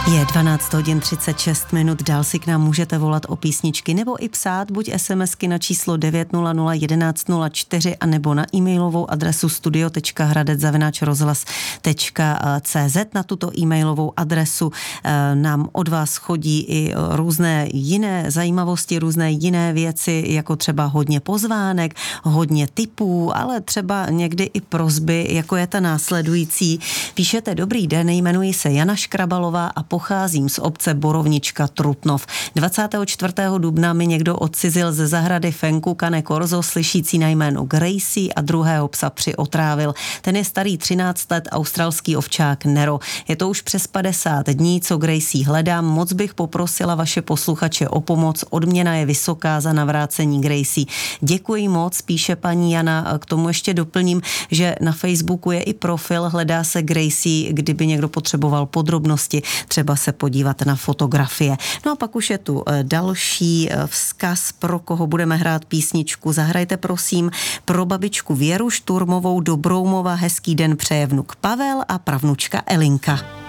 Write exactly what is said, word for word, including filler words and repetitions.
Je dvanáct hodin třicet šest minut, dál si k nám můžete volat o písničky nebo i psát, buď SMSky na číslo devět nula nula jedenáct nula čtyři a nebo na e-mailovou adresu studio tečka hradec zavináč rozhlas tečka cé zet. Na tuto e-mailovou adresu nám od vás chodí i různé jiné zajímavosti, různé jiné věci, jako třeba hodně pozvánek, hodně tipů, ale třeba někdy i prosby, jako je ta následující. Píšete: dobrý den, jmenuji se Jana Škrabalová a pocházím z obce Borovnička Trutnov. dvacátého čtvrtého dubna mi někdo odcizil ze zahrady fenku Cane Corso slyšící na jméno Gracie a druhého psa přiotrávil. Ten je starý třináct let, australský ovčák Nero. Je to už přes padesát dní, co Gracie hledám. Moc bych poprosila vaše posluchače o pomoc. Odměna je vysoká za navrácení Gracie. Děkuji moc, píše paní Jana. K tomu ještě doplním, že na Facebooku je i profil, hledá se Gracie, kdyby někdo potřeboval podrobnosti, třeba se podívat na fotografie. No a pak už je tu další vzkaz, pro koho budeme hrát písničku. Zahrajte prosím pro babičku Věru Šturmovou do Broumova. Hezký den přeje vnuk Pavel a pravnučka Elinka.